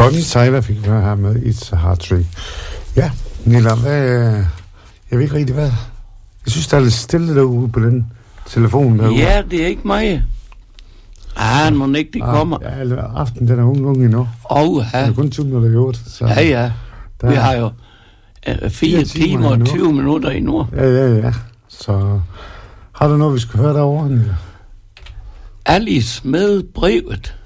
Bonnie Tyler fik vi her med It's a Hard Trick. Ja, Nilla, jeg ved ikke rigtig hvad. Jeg synes, der er lidt stille derude på den telefon derude. Ja, det er ikke mig. Må ikke det kommer. Ja, aften, den er ung endnu. Ja. Det er kun 20 minutter i 8. Så ja. Vi har jo 4 timer og 20 minutter endnu. Ja. Så har du noget, vi skal høre derovre, Nilla? Alice med brevet.